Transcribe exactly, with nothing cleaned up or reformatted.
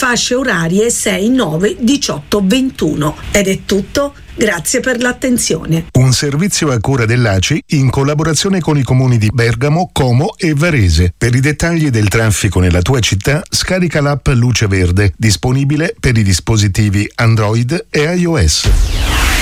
fasce orarie sei, nove, diciotto, ventuno. Ed è tutto. Grazie per l'attenzione. Un servizio a cura dell'A C I in collaborazione con i comuni di Bergamo, Como e Varese. Per i dettagli del traffico nella tua città, scarica l'app Luce Verde, disponibile per i dispositivi Android e iOS.